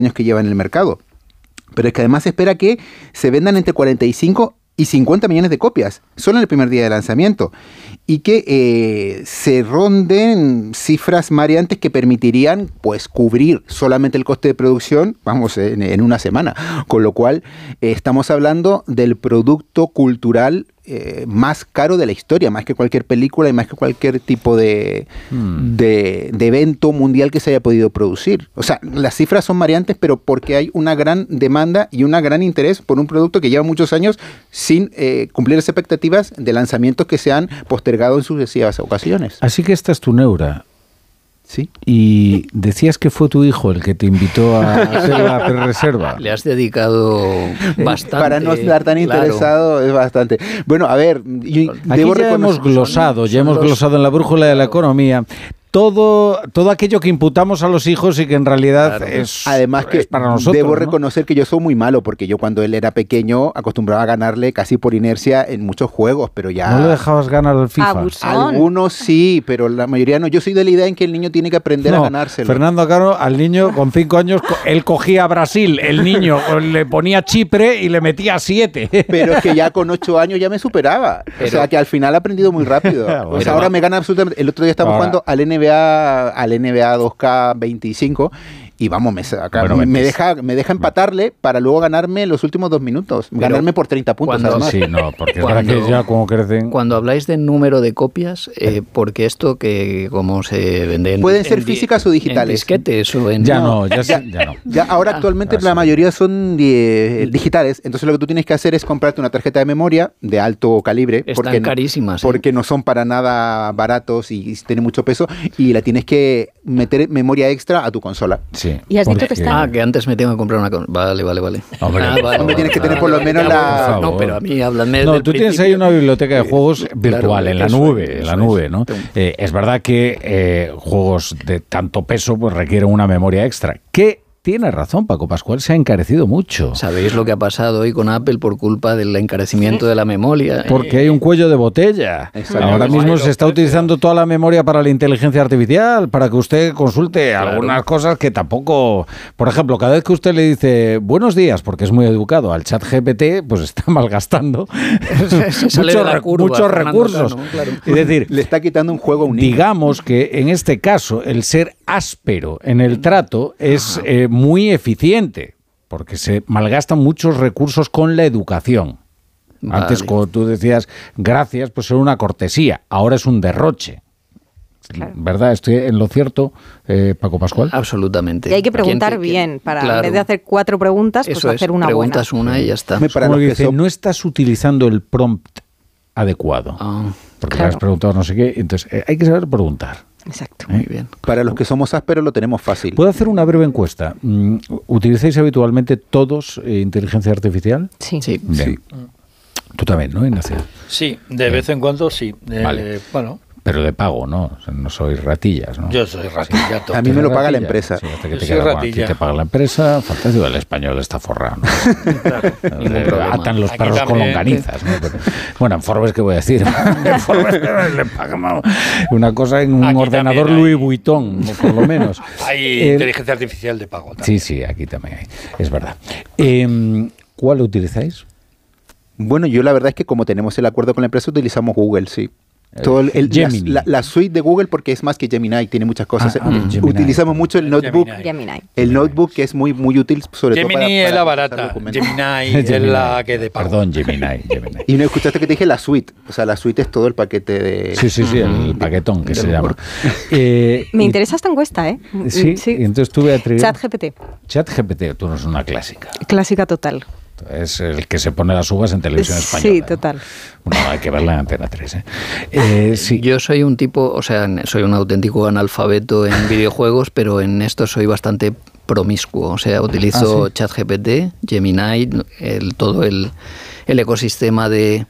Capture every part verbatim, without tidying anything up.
años que lleva en el mercado. Pero es que además se espera que se vendan entre cuarenta y cinco y cincuenta millones de copias, solo en el primer día de lanzamiento, y que eh, se ronden cifras mareantes que permitirían pues cubrir solamente el coste de producción, vamos, en, en una semana, con lo cual eh, estamos hablando del producto cultural eh, más caro de la historia, más que cualquier película y más que cualquier tipo de, hmm. de, de evento mundial que se haya podido producir. O sea, las cifras son mareantes, pero porque hay una gran demanda y un gran interés por un producto que lleva muchos años sin eh, cumplir las expectativas de lanzamientos que se han postergado en sucesivas ocasiones. Así que esta es tu neura. Sí. Y decías que fue tu hijo el que te invitó a hacer la reserva. Le has dedicado bastante. Para no estar tan claro. interesado es bastante. Bueno, a ver, yo aquí debo ya hemos glosado, ya hemos los... glosado en la brújula de la economía. Todo, todo aquello que imputamos a los hijos y que en realidad claro. es, Además que es para nosotros. Debo ¿no? reconocer que yo soy muy malo, porque yo cuando él era pequeño acostumbraba a ganarle casi por inercia en muchos juegos, pero ya... ¿No le dejabas ganar al FIFA? Abusón. Algunos sí, pero la mayoría no. Yo soy de la idea en que el niño tiene que aprender no, a ganárselo. Fernando Caro, al niño con cinco años, él cogía a Brasil, el niño le ponía Chipre y le metía siete. Pero es que ya con ocho años ya me superaba. Pero, o sea, que al final ha aprendido muy rápido. O sea, ahora me gana absolutamente... El otro día estábamos jugando al N B A... al N B A dos K veinticinco y vamos, me, acá, bueno, me, deja, me deja empatarle para luego ganarme los últimos dos minutos, pero ganarme por treinta puntos. Cuando, sí, no, porque cuando, es verdad que ya como crecen... Cuando habláis de número de copias, eh, porque esto que como se vende en... Pueden ser en, físicas o digitales. En disquetes o en... Ya no, ya, ya, ya no. Ya ahora actualmente ah, la mayoría son eh, digitales, entonces lo que tú tienes que hacer es comprarte una tarjeta de memoria de alto calibre. Están porque, carísimas. Porque ¿eh? no son para nada baratos y, y tienen mucho peso, y la tienes que meter memoria extra a tu consola. Sí. Y has dicho que está... Ah, que antes me tengo que comprar una... Vale, vale, vale. Hombre, ah, vale, hombre tienes que tener por lo menos la... No, pero a mí háblanme No, del tú tienes ahí una biblioteca de juegos virtual, claro, en la nube, en la nube, ¿no? Eh, es verdad que eh, juegos de tanto peso pues requieren una memoria extra. ¿Qué? Tiene razón, Paco Pascual, se ha encarecido mucho. ¿Sabéis lo que ha pasado hoy con Apple por culpa del encarecimiento de la memoria? Porque hay un cuello de botella. Exacto. Ahora mismo se está utilizando toda la memoria para la inteligencia artificial, para que usted consulte claro. algunas cosas que tampoco... Por ejemplo, cada vez que usted le dice buenos días, porque es muy educado, al chat G P T, pues está malgastando muchos, curva, muchos recursos. Cano, claro. Es decir, le está quitando un juego a un niño. Digamos que en este caso el ser áspero en el trato es... Eh, muy eficiente, porque se malgastan muchos recursos con la educación. Vale. Antes, cuando tú decías gracias, pues era una cortesía, ahora es un derroche. Claro. ¿Verdad? ¿Estoy en lo cierto, eh, Paco Pascual? Absolutamente. Y hay que preguntar te, bien, para claro. en vez de hacer cuatro preguntas, pues Eso hacer es, una preguntas buena. una y ya está. Para Como dice, son... no estás utilizando el prompt adecuado, oh, porque claro. le has preguntado no sé qué, entonces eh, hay que saber preguntar. Exacto. Muy bien. Para los que somos ásperos lo tenemos fácil. ¿Puedo hacer una breve encuesta? ¿Utilizáis habitualmente todos eh, inteligencia artificial? Sí. Sí. sí. Tú también, ¿no, Ignacio? Sí, de vez en cuando sí. Eh, vale. Bueno. Pero de pago, ¿no? O sea, no sois ratillas, ¿no? Yo soy ratilla. A mí me lo paga ratilla? la empresa. Sí, hasta que Yo te soy queda, ratilla. Bueno, te paga la empresa, fantástico. El español está forrado, ¿no? Claro, eh, atan los perros con longanizas, ¿no? Pero, bueno, en Forbes, ¿qué voy a decir? En Forbes le pagan una cosa en un aquí ordenador Louis Vuitton, por lo menos. Hay eh, inteligencia artificial de pago también. Sí, sí, aquí también hay. Es verdad. Eh, ¿Cuál utilizáis? Bueno, yo la verdad es que como tenemos el acuerdo con la empresa, utilizamos Google, sí. Todo el, el, Gemini. La, la, la suite de Google, porque es más que Gemini, tiene muchas cosas. Ah, ah, Utilizamos mucho el notebook. Gemini. El notebook que es muy muy útil, sobre Gemini todo para, para es la barata. Gemini es la que de pago. Perdón, Gemini, Gemini. Y no escuchaste que te dije la suite. O sea, la suite es todo el paquete de... Sí, sí, sí, el de, paquetón que se llama. Eh, Me interesa esta encuesta, ¿eh? Sí, sí. Y entonces tuve a atrever... ChatGPT. ChatGPT, tú no es una clásica. Clásica total. Es el que se pone las uvas en televisión española. Sí, total. Bueno, hay que verla en Antena tres. ¿eh? Eh, sí. Yo soy un tipo, o sea, soy un auténtico analfabeto en videojuegos, pero en esto soy bastante promiscuo. O sea, utilizo ah, ¿sí? ChatGPT, Gemini, el, todo el, el ecosistema de,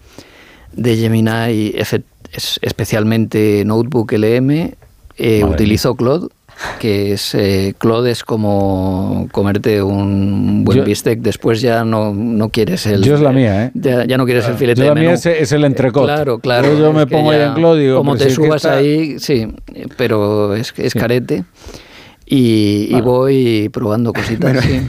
de Gemini, especialmente Notebook L M. Eh, utilizo Claude. Que es eh, Claude es como comerte un buen yo, bistec, después ya no, no quieres el... Yo es la mía, ¿eh? Ya, ya no quieres el filete yo de la menú. mía es, es el entrecot. Claro, claro. Yo, yo me pongo ahí en Claude y digo... Como te si subas es está... ahí, sí, pero es, es sí. carete. Y, y bueno. voy probando cositas. Bueno, sí.